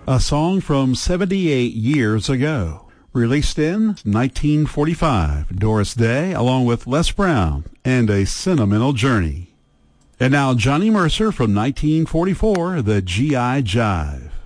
a song from 78 years ago. Released in 1945, Doris Day, along with Les Brown, and A Sentimental Journey. And now Johnny Mercer from 1944, the G.I. Jive.